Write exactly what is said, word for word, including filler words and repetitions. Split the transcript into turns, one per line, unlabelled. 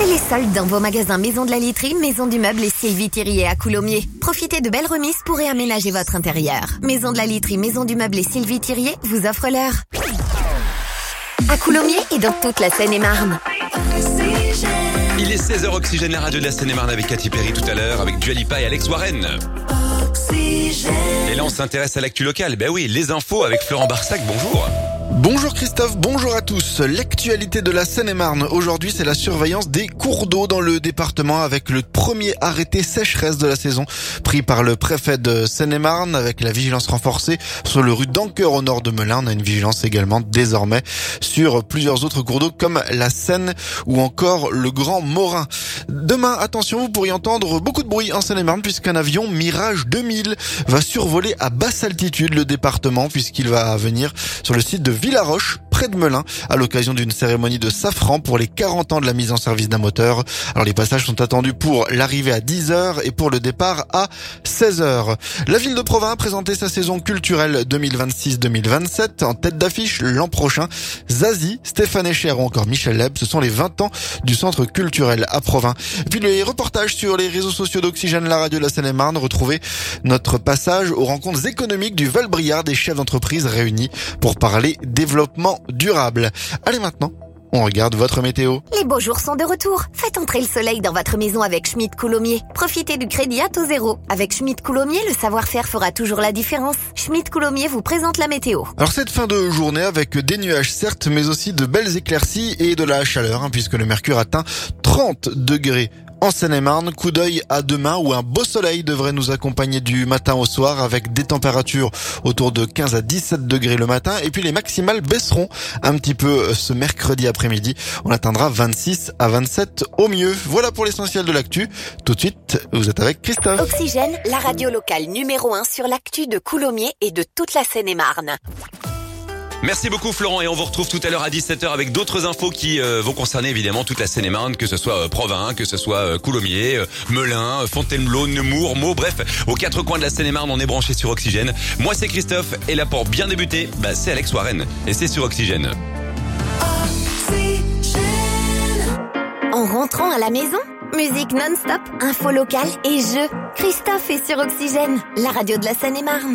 les soldes dans vos magasins Maison de la Literie, Maison du Meuble et Sylvie Thirier à Coulommiers. Profitez de belles remises pour réaménager votre intérieur. Maison de la Literie, Maison du Meuble et Sylvie Thirier vous offrent l'heure. À Coulommiers et dans toute la Seine-et-Marne.
Il est seize heures Oxygène, la radio de la Seine-et-Marne avec Katy Perry tout à l'heure, avec Dua Lipa et Alex Warren. Et là on s'intéresse à l'actu locale. Ben oui, les infos avec Florent Barsac, bonjour.
Bonjour Christophe, bonjour à tous. L'actualité de la Seine-et-Marne aujourd'hui, c'est la surveillance des cours d'eau dans le département avec le premier arrêté sécheresse de la saison pris par le préfet de Seine-et-Marne avec la vigilance renforcée sur le rue d'Anqueur au nord de Melun. On a une vigilance également désormais sur plusieurs autres cours d'eau comme la Seine ou encore le Grand Morin. Demain, attention, vous pourriez entendre beaucoup de bruit en Seine-et-Marne puisqu'un avion Mirage deux mille va survoler à basse altitude le département puisqu'il va venir sur le site de Villaroche, près de Melun, à l'occasion d'une cérémonie de safran pour les quarante ans de la mise en service d'un moteur. Alors les passages sont attendus pour l'arrivée à dix heures et pour le départ à seize heures. La ville de Provins a présenté sa saison culturelle deux mille vingt-six deux mille vingt-sept en tête d'affiche l'an prochain. Zazie, Stéphane Echer ou encore Michel Leb, ce sont les vingt ans du centre culturel à Provins. Et puis les reportages sur les réseaux sociaux d'Oxygène, la radio de la Seine-et-Marne. Retrouvez notre passage aux rencontres économiques du Val-Briard des chefs d'entreprise réunis pour parler développement durable. Allez maintenant, on regarde votre météo.
Les beaux jours sont de retour. Faites entrer le soleil dans votre maison avec Schmitt Coulommiers. Profitez du crédit à taux zéro. Avec Schmitt Coulommiers, le savoir-faire fera toujours la différence. Schmitt Coulommiers vous présente la météo.
Alors cette fin de journée avec des nuages certes, mais aussi de belles éclaircies et de la chaleur, hein, puisque le mercure atteint trente degrés. En Seine-et-Marne, coup d'œil à demain où un beau soleil devrait nous accompagner du matin au soir avec des températures autour de quinze à dix-sept degrés le matin et puis les maximales baisseront un petit peu ce mercredi après-midi. On atteindra vingt-six à vingt-sept au mieux. Voilà pour l'essentiel de l'actu. Tout de suite, vous êtes avec Christophe.
Oxygène, la radio locale numéro un sur l'actu de Coulommiers et de toute la Seine-et-Marne.
Merci beaucoup Florent et on vous retrouve tout à l'heure à dix-sept heures avec d'autres infos qui euh, vont concerner évidemment toute la Seine-et-Marne, que ce soit euh, Provins, que ce soit euh, Coulommiers, euh, Melun, euh, Fontainebleau, Nemours, Meaux, bref, aux quatre coins de la Seine-et-Marne, on est branché sur Oxygène. Moi c'est Christophe et là pour bien débuter, bah, c'est Alex Warren et c'est sur Oxygène.
En rentrant à la maison, musique non-stop, info locale et jeux. Christophe est sur Oxygène, la radio de la Seine-et-Marne.